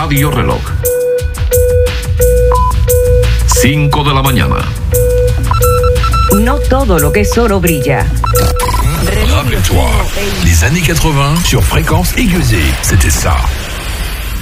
Radio Reloj. 5 de la mañana. No todo lo que es oro brilla. Rappelle-toi, les années 80 sur Fréquence Aiguisée, c'était ça.